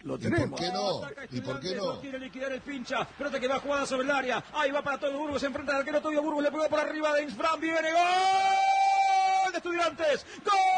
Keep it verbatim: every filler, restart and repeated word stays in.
Lo tenemos. ¿Y por qué no? ¿Y por qué no? Quiere liquidar el pincha. Pelota que va jugada sobre el área. Ahí va para todo Burgos. Se enfrenta al arquero Toyo Burgos. Le pegó por arriba de Insfran. Viene. ¡Gol de Estudiantes! ¡Gol!